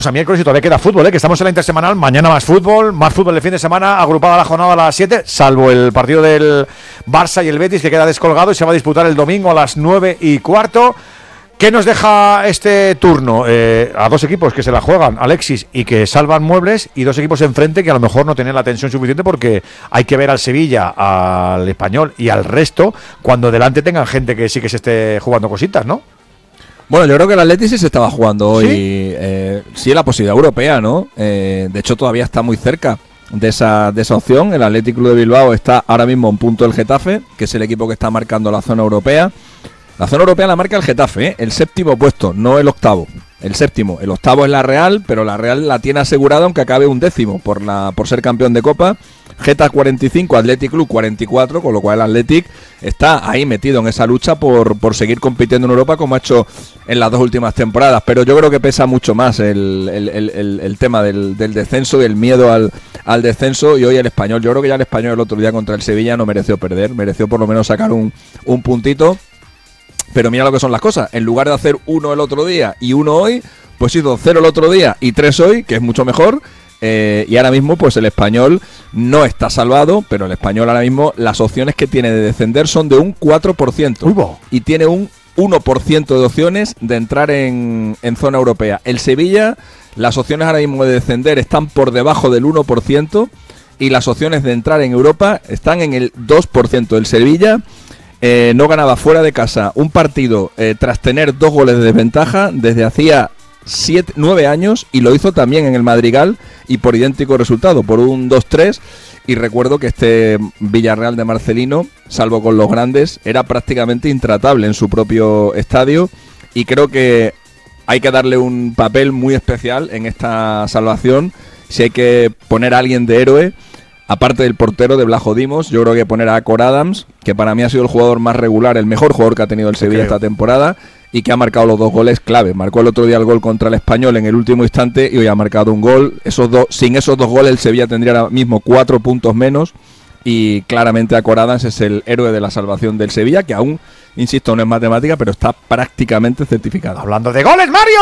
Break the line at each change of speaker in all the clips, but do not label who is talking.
A miércoles y todavía queda fútbol, que estamos en la intersemanal. Mañana más fútbol de fin de semana, agrupada la jornada a las 7, salvo el partido del Barça y el Betis, que queda descolgado y se va a disputar el domingo a las 9:15. ¿Qué nos deja este turno? A dos equipos que se la juegan, Alexis, y que salvan muebles, y dos equipos enfrente que a lo mejor no tienen la tensión suficiente, porque hay que ver al Sevilla, al Español y al resto cuando delante tengan gente que sí que se esté jugando cositas, ¿no?
Bueno, yo creo que el Atleti sí se estaba jugando hoy,
¿Sí?
La posibilidad europea, ¿no? De hecho, todavía está muy cerca de esa opción. El Athletic Club de Bilbao está ahora mismo en punto del Getafe, que es el equipo que está marcando la zona europea. La zona europea la marca el Getafe, el séptimo puesto, no el octavo. El séptimo, el octavo es la Real, pero la Real la tiene asegurada aunque acabe un décimo por ser campeón de Copa. Getafe 45, Athletic Club 44, con lo cual el Athletic está ahí metido en esa lucha por seguir compitiendo en Europa como ha hecho en las dos últimas temporadas. Pero yo creo que pesa mucho más el tema del descenso y el miedo al descenso. Y hoy el Español, yo creo que ya el Español el otro día contra el Sevilla no mereció perder, mereció por lo menos sacar un puntito. Pero mira lo que son las cosas, en lugar de hacer 1 el otro día y 1 hoy, pues hizo 0 el otro día y 3 hoy, que es mucho mejor. Y ahora mismo pues el Español no está salvado, pero el Español ahora mismo las opciones que tiene de descender son de un 4%. Y tiene un 1% de opciones de entrar en zona europea. El Sevilla, las opciones ahora mismo de descender están por debajo del 1% y las opciones de entrar en Europa están en el 2%. El Sevilla no ganaba fuera de casa un partido tras tener 2 goles de desventaja desde hacía 9 años, y lo hizo también en el Madrigal y por idéntico resultado, por un 2-3. Y recuerdo que este Villarreal de Marcelino, salvo con los grandes, era prácticamente intratable en su propio estadio, y creo que hay que darle un papel muy especial en esta salvación. Si hay que poner a alguien de héroe, aparte del portero de Blajo Dimos, yo creo que poner a Cor Adams, que para mí ha sido el jugador más regular, el mejor jugador que ha tenido el Sevilla esta temporada, y que ha marcado los 2 goles clave. Marcó el otro día el gol contra el Español en el último instante y hoy ha marcado un gol. Sin esos 2 goles el Sevilla tendría ahora mismo 4 puntos menos, y claramente a Cor Adams es el héroe de la salvación del Sevilla, que aún, insisto, no es matemática, pero está prácticamente certificado.
Hablando de goles, Mario.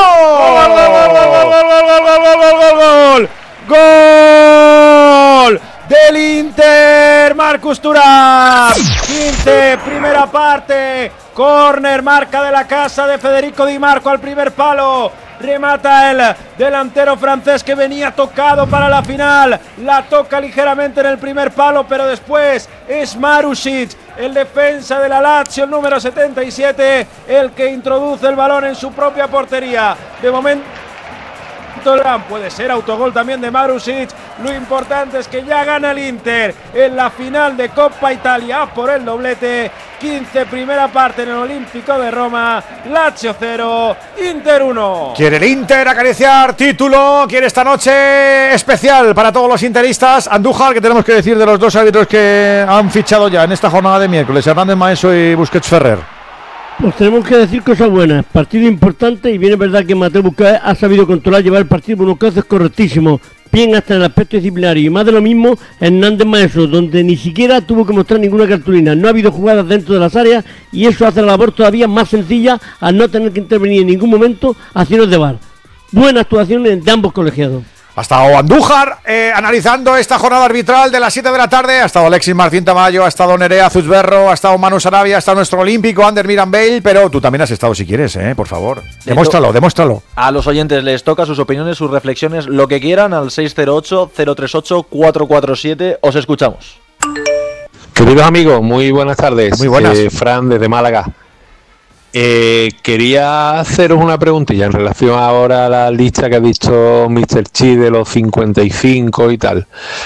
¡Gol! Del Inter, Marcus Thuram. 15, primera parte. Córner, marca de la casa de Federico Di Marco al primer palo. Remata el delantero francés, que venía tocado para la final. La toca ligeramente en el primer palo, pero después es Marusic, el defensa de la Lazio, el número 77, el que introduce el balón en su propia portería. De momento puede ser autogol también de Marusic. Lo importante es que ya gana el Inter en la final de Coppa Italia por el doblete. 15, primera parte en el Olímpico de Roma. Lazio 0, Inter 1. Quiere el Inter acariciar título. Quiere esta noche especial para todos los interistas. Andújar, ¿qué tenemos que decir de los dos árbitros que han fichado ya en esta jornada de miércoles? Hernández Maeso y Busquets Ferrer.
Pues tenemos que decir cosas buenas, partido importante, y bien es verdad que Mateo Busquets ha sabido controlar, llevar el partido por unos casos correctísimos, bien hasta en el aspecto disciplinario, y más de lo mismo Hernández Maeso, donde ni siquiera tuvo que mostrar ninguna cartulina. No ha habido jugadas dentro de las áreas, y eso hace la labor todavía más sencilla al no tener que intervenir en ningún momento acciones de VAR. Buena actuación de ambos colegiados.
Ha estado Andújar analizando esta jornada arbitral de las 7 de la tarde. Ha estado Alexis Martín Tamayo, ha estado Nerea Zuzberro, ha estado Manu Sarabia, ha estado nuestro olímpico Ander Miran Bale. Pero tú también has estado, si quieres, por favor. Demuéstralo.
A los oyentes les toca sus opiniones, sus reflexiones, lo que quieran, al 608-038-447. Os escuchamos.
Queridos amigos, muy buenas tardes.
Muy buenas.
Fran, desde Málaga. Quería haceros una preguntilla en relación ahora a la lista que ha dicho Mr. Chi de los 55 y tal.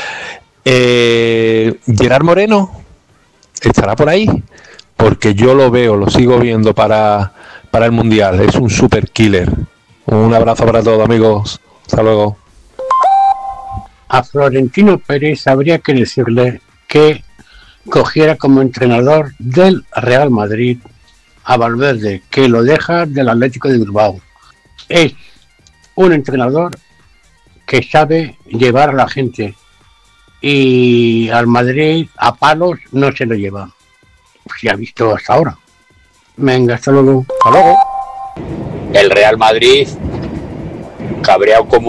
¿Gerard Moreno estará por ahí? Porque yo lo sigo viendo para el Mundial. Es un super killer. Un abrazo para todos, amigos. Hasta luego.
A Florentino Pérez habría que decirle que cogiera como entrenador del Real Madrid a Valverde, que lo deja del Atlético de Bilbao. Es un entrenador que sabe llevar a la gente, y al Madrid a palos no se lo lleva. Se ha visto hasta ahora. Venga, hasta luego.
El Real Madrid, cabreado como